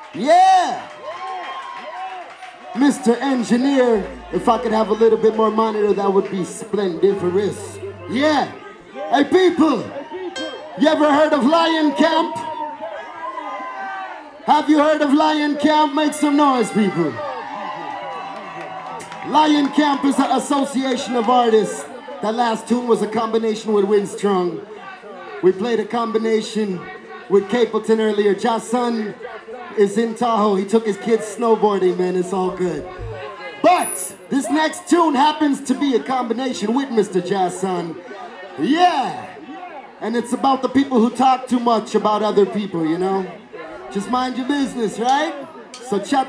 Yeah! Mr. Engineer, if I could have a little bit more monitor, that would be splendiferous. Yeah! Hey people, you ever heard of Lion Camp? Have you heard of Lion Camp? Make some noise, people. Lion Camp is an association of artists. That last tune was a combination with Windstrung. We played a combination with Capleton earlier. Jason is in Tahoe. He took his kids snowboarding, man. It's all good. But this next tune happens to be a combination with Mr. Jason. Yeah! And it's about the people who talk too much about other people, you know? Just mind your business, right? So chat